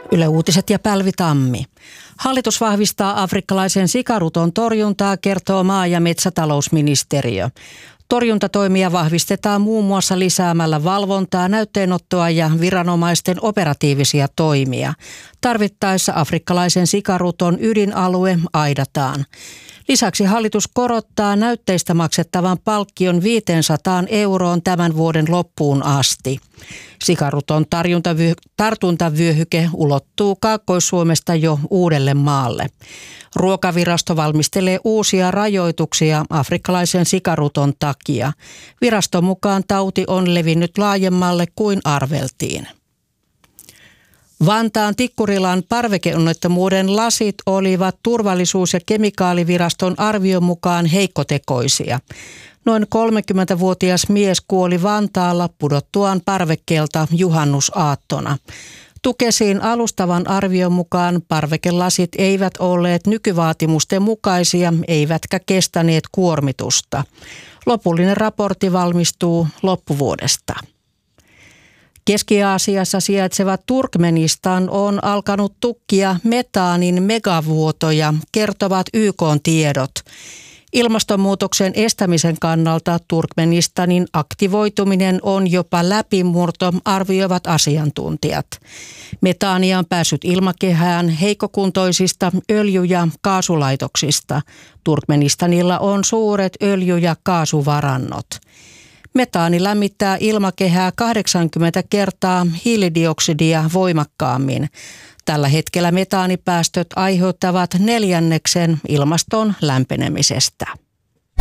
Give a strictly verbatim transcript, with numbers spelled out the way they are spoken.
Yle Uutiset ja Pälvi Tammi. Hallitus vahvistaa afrikkalaisen sikaruton torjuntaa, kertoo maa- ja metsätalousministeriö. Torjuntatoimia vahvistetaan muun muassa lisäämällä valvontaa, näytteenottoa ja viranomaisten operatiivisia toimia. Tarvittaessa afrikkalaisen sikaruton ydinalue aidataan. Lisäksi hallitus korottaa näytteistä maksettavan palkkion viisisataa euroon tämän vuoden loppuun asti. Sikaruton tartuntavyöhyke ulottuu Kaakkois-Suomesta jo Uudellemaalle. Ruokavirasto valmistelee uusia rajoituksia afrikkalaisen sikaruton takia. Viraston mukaan tauti on levinnyt laajemmalle kuin arveltiin. Vantaan Tikkurilan parvekeonnettomuuden lasit olivat turvallisuus- ja kemikaaliviraston arvion mukaan heikkotekoisia. Noin kolmekymmentävuotias mies kuoli Vantaalla pudottuaan parvekkeelta juhannusaattona. Tukesin alustavan arvion mukaan parvekelasit eivät olleet nykyvaatimusten mukaisia eivätkä kestäneet kuormitusta. Lopullinen raportti valmistuu loppuvuodesta. Keski-Aasiassa sijaitseva Turkmenistan on alkanut tukkia metaanin megavuotoja, kertovat Y K:n tiedot. Ilmastonmuutoksen estämisen kannalta Turkmenistanin aktivoituminen on jopa läpimurto, arvioivat asiantuntijat. Metaania on päässyt ilmakehään heikkokuntoisista öljy- ja kaasulaitoksista. Turkmenistanilla on suuret öljy- ja kaasuvarannot. Metaani lämmittää ilmakehää kahdeksankymmentä kertaa hiilidioksidia voimakkaammin. Tällä hetkellä metaanipäästöt aiheuttavat neljänneksen ilmaston lämpenemisestä.